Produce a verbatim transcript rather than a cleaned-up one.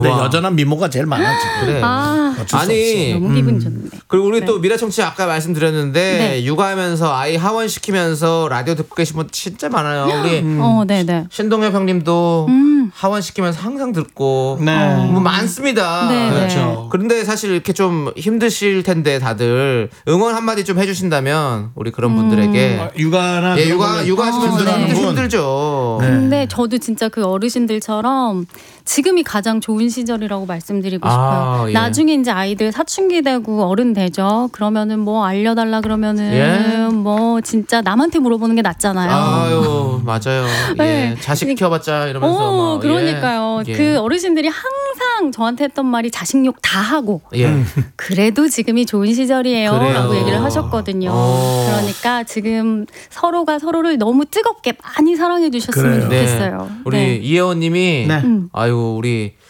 근데 여전한 미모가 제일 많아 지금. 그래. 아, 아니 너무 기분 좋네. 그리고 우리 네. 또 미라 청취자 아까 말씀드렸는데 네. 육아하면서 아이 하원 시키면서 라디오 듣고 계신 분 진짜 많아요. 우리 어, 네네. 신동엽 형님도 음. 하원 시키면서 항상 듣고 네. 뭐 많습니다. 네, 그렇죠. 그런데 사실 이렇게 좀 힘드실 텐데 다들 응원 한마디 좀 해주신다면 우리 그런 분들에게 어, 육아나 예, 그런 육아 거를 육아하시면서 아, 네. 힘들, 분. 힘들죠. 네. 근데 저도 진짜 그 어르신들처럼 지금이 가장 좋은 시절이라고 말씀드리고 아, 싶어요. 예. 나중에 이제 아이들 사춘기 되고 어른 되죠. 그러면은 뭐 알려달라 그러면은 예? 뭐 진짜 남한테 물어보는 게 낫잖아요. 아유 맞아요. 네. 예, 자식 키워봤자 이러면서 어, 뭐, 그러니까요. 예. 그 어르신들이 항상 저한테 했던 말이 자식욕 다 하고 예. 그래도 지금이 좋은 시절이에요 그래요. 라고 얘기를 하셨거든요. 어. 그러니까 지금 서로가 서로를 너무 뜨겁게 많이 사랑해 주셨으면 그래요. 좋겠어요. 우리 네. 이혜원님이 네. 음. 아유 우리